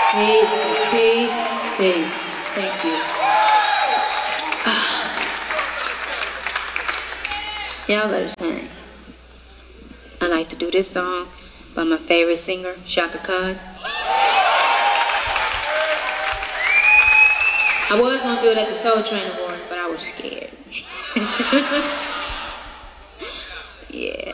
Peace, peace, peace. Thank you. Y'all better sing. I like to do this song by my favorite singer, Shaka Khan. I was gonna do it at the Soul Train Award, but I was scared. Yeah.